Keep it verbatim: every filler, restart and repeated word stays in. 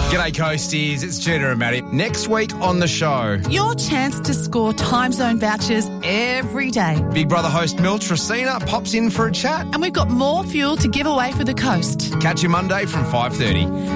G'day, Coasties. It's Gina and Maddie. Next week on the show, Your chance to score time zone vouchers every day. Big Brother host Mil Tresina pops in for a chat. And we've got more fuel to give away for the coast. Catch you Monday from five thirty.